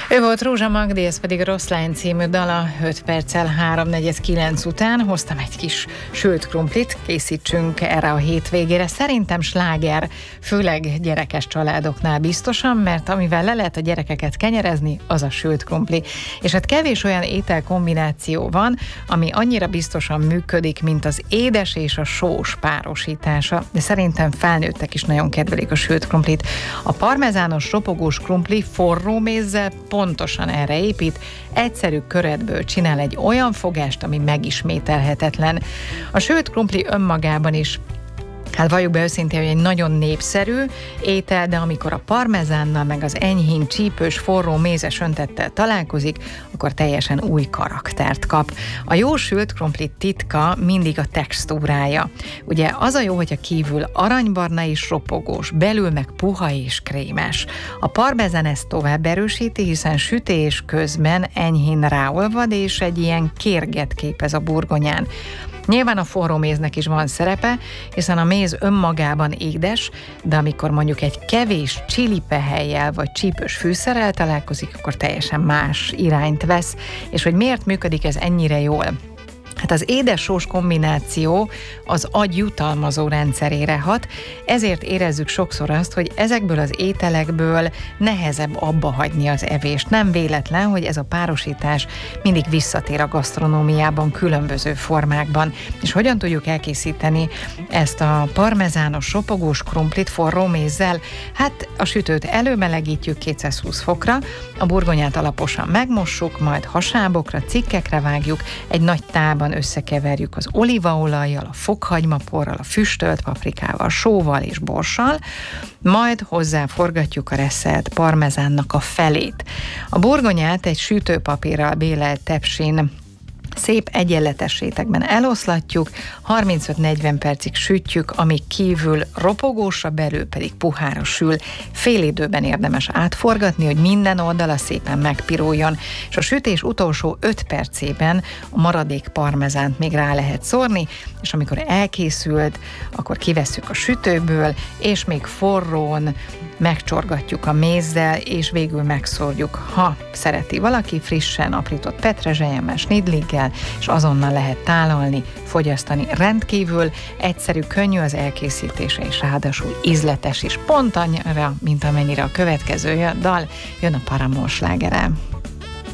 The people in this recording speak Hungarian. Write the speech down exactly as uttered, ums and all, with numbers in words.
Ő volt Rózsa Magdi, ez pedig Rossz lány című dala. öt perccel háromnegyvenkilenc után hoztam egy kis sült krumplit, készítsünk erre a hétvégére. Szerintem sláger, főleg gyerekes családoknál biztosan, mert amivel le lehet a gyerekeket kenyerezni, az a sült krumpli. És hát kevés olyan ételkombináció van, ami annyira biztosan működik, mint az édes és a sós párosítása, de szerintem felnőttek is nagyon kedvelik a sült krumplit. A parmezános ropogós krumpli forró mézzel pontosan erre épít, egyszerű köretből csinál egy olyan fogást, ami megismételhetetlen. A sült krumpli önmagában is, hát valljuk be őszintén, hogy egy nagyon népszerű étel, de amikor a parmezánnal meg az enyhén csípős, forró mézes öntettel találkozik, akkor teljesen új karaktert kap. A jó sült krumpli titka mindig a textúrája. Ugye az a jó, hogy a kívül aranybarna és ropogós, belül meg puha és krémes. A parmezán ezt tovább erősíti, hiszen sütés közben enyhén ráolvad, és egy ilyen kérget képez a burgonyán. Nyilván a forró méznek is van szerepe, hiszen a méz önmagában édes, de amikor mondjuk egy kevés csilipehellyel vagy csípős fűszerrel találkozik, akkor teljesen más irányt vesz. És hogy miért működik ez ennyire jól? Hát az édes-sós kombináció az agy jutalmazó rendszerére hat, ezért érezzük sokszor azt, hogy ezekből az ételekből nehezebb abba hagyni az evést. Nem véletlen, hogy ez a párosítás mindig visszatér a gasztronómiában különböző formákban. És hogyan tudjuk elkészíteni ezt a parmezános ropogós krumplit forró mézzel? Hát a sütőt előmelegítjük kétszázhúsz fokra, a burgonyát alaposan megmossuk, majd hasábokra, cikkekre vágjuk, egy nagy tálban összekeverjük az olívaolajjal, a fokhagymaporral, a füstölt paprikával, sóval és borssal, majd hozzáforgatjuk a reszelt parmezánnak a felét. A burgonyát egy sütőpapírral bélelt tepsin szép egyenletes rétegben eloszlatjuk, harmincöt-negyven percig sütjük, amíg kívül ropogósra, belül pedig puhára sül. Fél időben érdemes átforgatni, hogy minden oldala szépen megpiruljon, és a sütés utolsó öt percében a maradék parmezánt még rá lehet szórni, és amikor elkészült, akkor kivesszük a sütőből, és még forrón megcsorgatjuk a mézzel, és végül megszórjuk. Ha szereti valaki, frissen aprított petrezselyemmel, snidliggel, és azonnal lehet tálalni, fogyasztani. Rendkívül egyszerű, könnyű az elkészítése, és ráadásul ízletes is. Pont annyira, mint amennyire a következő dal, jön a Paramore slágere.